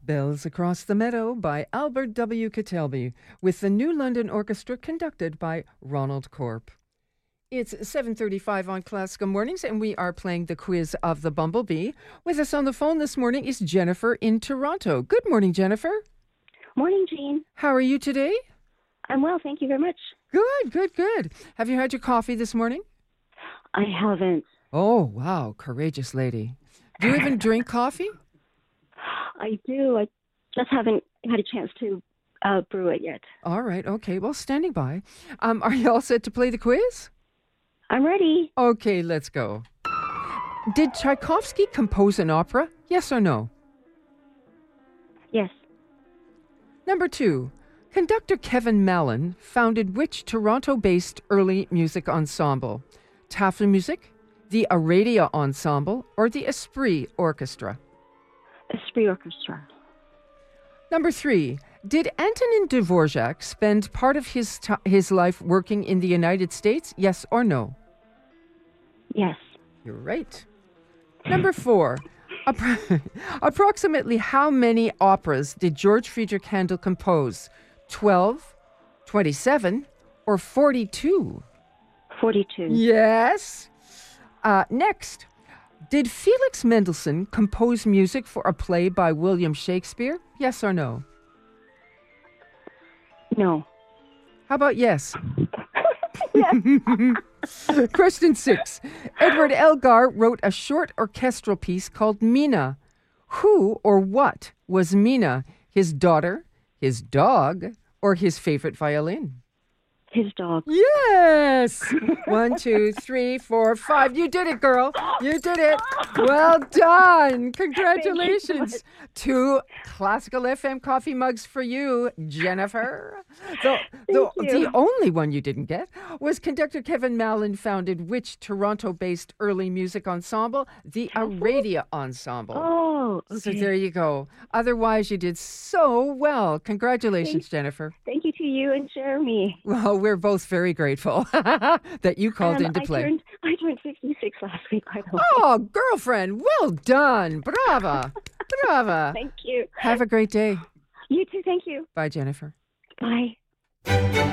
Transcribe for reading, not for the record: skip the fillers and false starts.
Bells Across the Meadow by Albert W. Kitelby with the New London Orchestra conducted by Ronald Corp. It's 7:35 on Classical Mornings, and we are playing the quiz of the Bumblebee. With us on the phone this morning is Jennifer in Toronto. Good morning, Jennifer. Morning, Jean. How are you today? I'm well, thank you very much. Good. Have you had your coffee this morning? I haven't. Oh, wow. Courageous lady. Do you even drink coffee? I do. I just haven't had a chance to brew it yet. All right. Okay. Well, standing by. Are you all set to play the quiz? I'm ready. Okay, let's go. Did Tchaikovsky compose an opera? Yes or no? Yes. Number 2. Conductor Kevin Mallon founded which Toronto-based early music ensemble? Taffy Music, the Aradia Ensemble, or the Esprit Orchestra? Esprit Orchestra. Number 3. Did Antonin Dvorak spend part of his life working in the United States? Yes or no? Yes. You're right. Number 4. Approximately how many operas did George Friedrich Handel compose? 12, 27, or 42? 42. Yes. Next. Did Felix Mendelssohn compose music for a play by William Shakespeare? Yes or no? No. How about yes? Question 6. Edward Elgar wrote a short orchestral piece called Mina. Who or what was Mina? His daughter, his dog, or his favorite violin? His dog. Yes! 1, 2, 3, 4, 5. You did it, girl. You did it. Well done. Congratulations. 2 Classical FM coffee mugs for you, Jennifer. The only one you didn't get was conductor Kevin Mallon founded which Toronto-based early music ensemble? The Aradia Ensemble. Oh, okay. So there you go. Otherwise, you did so well. Congratulations, Jennifer. Thank you to you and Jeremy. Well, we're both very grateful that you called in to play. I turned 56 last week, by the way. Oh, girlfriend, well done. Brava. Thank you. Have a great day. You too, thank you. Bye, Jennifer. Bye.